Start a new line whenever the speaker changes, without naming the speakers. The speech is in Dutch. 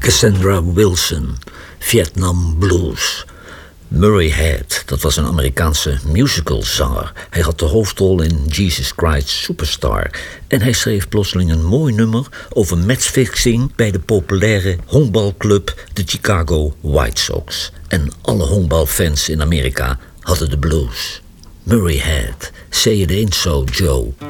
Cassandra Wilson, Vietnam Blues. Murray Head, dat was een Amerikaanse musicalzanger. Hij had de hoofdrol in Jesus Christ Superstar. En hij schreef plotseling een mooi nummer over matchfixing bij de populaire honkbalclub de Chicago White Sox. En alle honkbalfans in Amerika hadden de blues. Murray Head, say it ain't so, Joe.